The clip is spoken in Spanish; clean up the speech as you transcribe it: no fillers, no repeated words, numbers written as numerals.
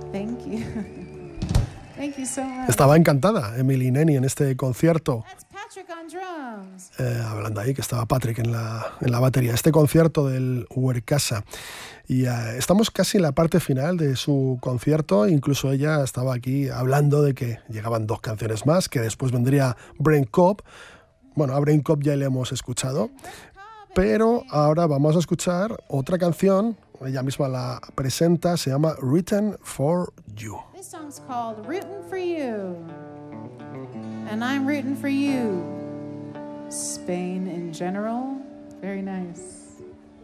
Thank you. Thank you so much. Estaba encantada Emily Nenni en este concierto. That's Patrick on drums. Hablando ahí que estaba Patrick en la batería. Este concierto del Huercasa. Y estamos casi en la parte final de su concierto. Incluso ella estaba aquí hablando de que llegaban 2 canciones más, que después vendría Brain Cop. Bueno, a Brain Cop ya le hemos escuchado. Pero ahora vamos a escuchar otra canción. Ella misma la presenta. Se llama Written for You. This song's called Rootin' for You. And I'm rooting for you. Spain in general. Very nice.